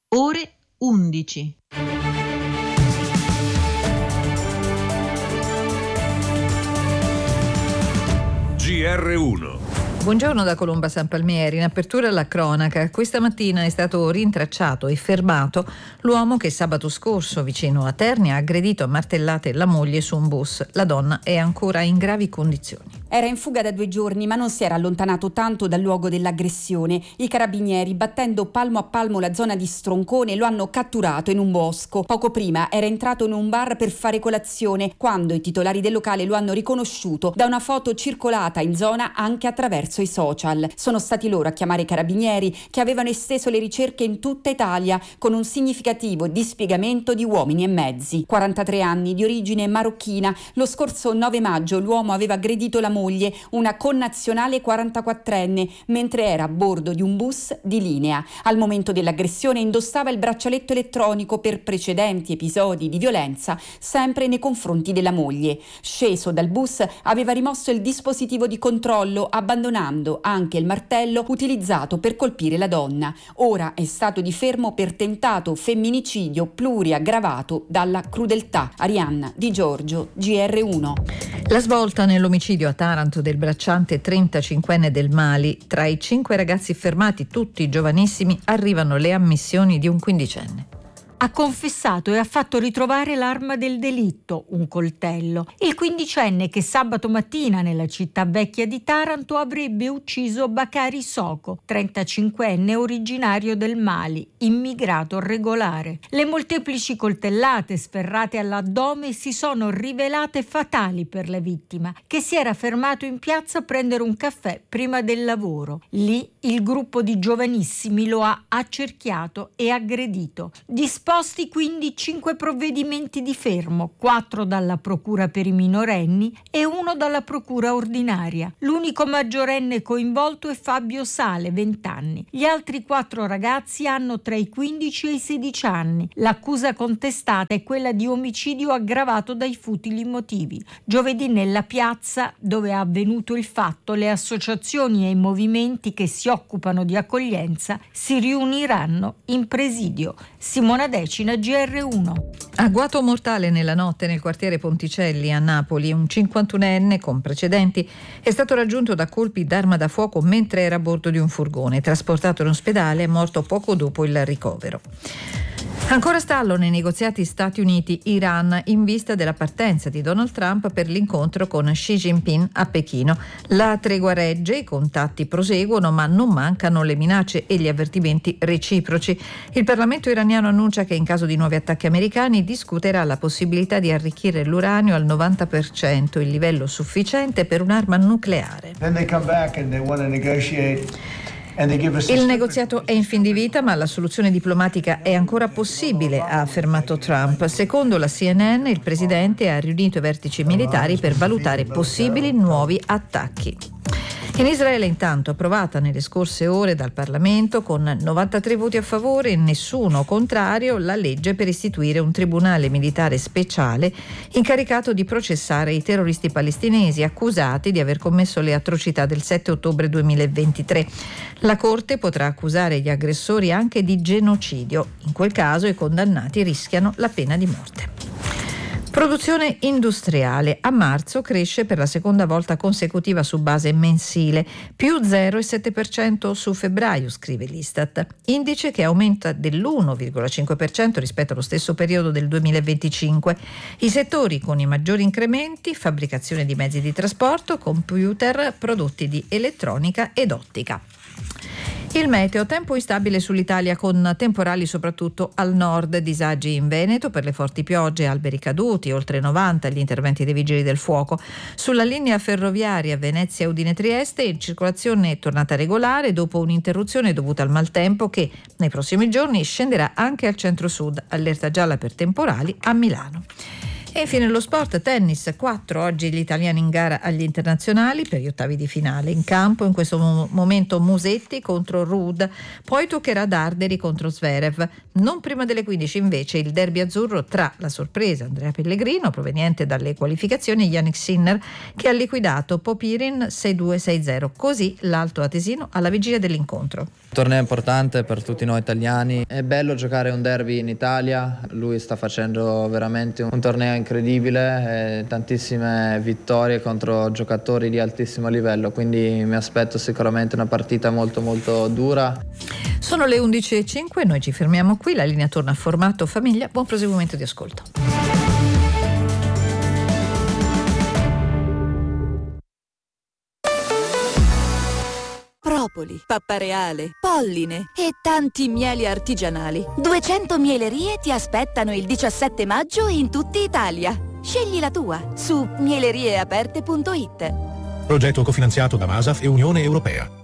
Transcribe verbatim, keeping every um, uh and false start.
Ore undici. G R uno. Buongiorno da Colomba San Palmieri. In apertura la cronaca. Questa mattina è stato rintracciato e fermato l'uomo che sabato scorso vicino a Terni ha aggredito a martellate la moglie su un bus. La donna è ancora in gravi condizioni. Era in fuga da due giorni, ma non si era allontanato tanto dal luogo dell'aggressione. I carabinieri, battendo palmo a palmo la zona di Stroncone, lo hanno catturato in un bosco. Poco prima era entrato in un bar per fare colazione, quando i titolari del locale lo hanno riconosciuto da una foto circolata in zona anche attraverso i social. Sono stati loro a chiamare i carabinieri, che avevano esteso le ricerche in tutta Italia con un significativo dispiegamento di uomini e mezzi. quarantatré anni, di origine marocchina. Lo scorso nove maggio l'uomo aveva aggredito la moglie, una connazionale quarantaquattrenne, mentre era a bordo di un bus di linea. Al momento dell'aggressione indossava il braccialetto elettronico per precedenti episodi di violenza, sempre nei confronti della moglie. Sceso dal bus, aveva rimosso il dispositivo di controllo, abbandonando anche il martello utilizzato per colpire la donna. Ora è stato di fermo per tentato femminicidio pluriaggravato dalla crudeltà. Arianna Di Giorgio, G R uno. La svolta nell'omicidio a Taranto del bracciante trentacinquenne del Mali. Tra i cinque ragazzi fermati, tutti giovanissimi, arrivano le ammissioni di un quindicenne. Ha confessato e ha fatto ritrovare l'arma del delitto, un coltello. Il quindicenne che sabato mattina nella città vecchia di Taranto avrebbe ucciso Bakari Soko, trentacinquenne originario del Mali, immigrato regolare. Le molteplici coltellate sferrate all'addome si sono rivelate fatali per la vittima, che si era fermato in piazza a prendere un caffè prima del lavoro. Lì il gruppo di giovanissimi lo ha accerchiato e aggredito. Disposti quindi cinque provvedimenti di fermo, quattro dalla procura per i minorenni e uno dalla procura ordinaria. L'unico maggiorenne coinvolto è Fabio Sale, venti anni. Gli altri quattro ragazzi hanno tra i quindici e i sedici anni. L'accusa contestata è quella di omicidio aggravato dai futili motivi. Giovedì nella piazza dove è avvenuto il fatto, le associazioni e i movimenti che si occupano di accoglienza si riuniranno in presidio. Simona Decina, G R uno. Agguato mortale nella notte nel quartiere Ponticelli a Napoli. Un cinquantunenne con precedenti è stato raggiunto da colpi d'arma da fuoco mentre era a bordo di un furgone. Trasportato in ospedale, è morto poco dopo il ricovero. Ancora stallo nei negoziati Stati Uniti-Iran in vista della partenza di Donald Trump per l'incontro con Xi Jinping a Pechino. La tregua regge, i contatti proseguono, ma non mancano le minacce e gli avvertimenti reciproci. Il Parlamento iraniano annuncia che in caso di nuovi attacchi americani discuterà la possibilità di arricchire l'uranio al novanta per cento, il livello sufficiente per un'arma nucleare. Then they come back and they want to negotiate. Il negoziato è in fin di vita, ma la soluzione diplomatica è ancora possibile, ha affermato Trump. Secondo la C N N, il presidente ha riunito i vertici militari per valutare possibili nuovi attacchi. In Israele intanto approvata nelle scorse ore dal Parlamento con novantatré voti a favore e nessuno contrario la legge per istituire un tribunale militare speciale incaricato di processare i terroristi palestinesi accusati di aver commesso le atrocità del sette ottobre duemilaventitré. La Corte potrà accusare gli aggressori anche di genocidio. In quel caso i condannati rischiano la pena di morte. Produzione industriale. A marzo cresce per la seconda volta consecutiva su base mensile, più zero virgola sette per cento su febbraio, scrive l'Istat. Indice che aumenta dell'uno virgola cinque per cento rispetto allo stesso periodo del duemilaventicinque. I settori con i maggiori incrementi: fabbricazione di mezzi di trasporto, computer, prodotti di elettronica ed ottica. Il meteo, tempo instabile sull'Italia con temporali soprattutto al nord, disagi in Veneto per le forti piogge, alberi caduti, oltre novanta gli interventi dei vigili del fuoco. Sulla linea ferroviaria Venezia-Udine-Trieste in circolazione è tornata regolare dopo un'interruzione dovuta al maltempo che nei prossimi giorni scenderà anche al centro-sud, allerta gialla per temporali a Milano. E infine lo sport, tennis, quattro oggi gli italiani in gara agli internazionali per gli ottavi di finale. In campo in questo mo- momento Musetti contro Ruud, poi toccherà Darderi contro Zverev. Non prima delle quindici invece il derby azzurro tra la sorpresa Andrea Pellegrino, proveniente dalle qualificazioni, e Yannick Sinner, che ha liquidato Popirin sei due sei zero. Così l'alto atesino alla vigilia dell'incontro. Torneo importante per tutti noi italiani, è bello giocare un derby in Italia, lui sta facendo veramente un torneo incredibile, tantissime vittorie contro giocatori di altissimo livello, quindi mi aspetto sicuramente una partita molto molto dura. Sono le undici e cinque, noi ci fermiamo qui, la linea torna a formato famiglia, buon proseguimento di ascolto. Propoli, pappareale, polline e tanti mieli artigianali. duecento mielerie ti aspettano il diciassette maggio in tutta Italia. Scegli la tua su mielerieaperte punto it. Progetto cofinanziato da Masaf e Unione Europea.